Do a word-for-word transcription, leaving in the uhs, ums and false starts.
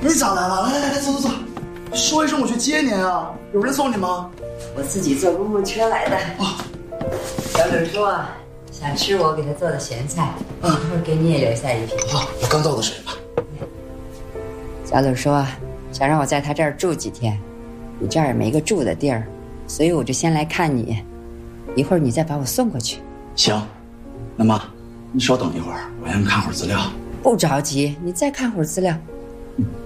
你咋来了？来来来，走走走，说一声我去接您啊！有人送你吗？ 我自己坐公共车来的。 啊， 小柳说想吃我给他做的咸菜，一会儿给你也留下一瓶。 好，有干燥的水吧。 小柳说想让我在他这儿住几天，你这儿也没个住的地儿，所以我就先来看你，一会儿你再把我送过去。 行，那妈，你稍等一会儿，我先看会儿资料。 不着急，你再看会儿资料。 嗯。